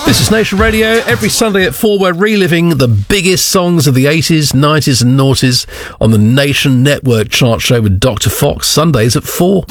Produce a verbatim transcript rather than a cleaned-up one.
This is Nation Radio. Every Sunday at four, we're reliving the biggest songs of the eighties, nineties and noughties on the Nation Network chart show with Doctor Fox, Sundays at four.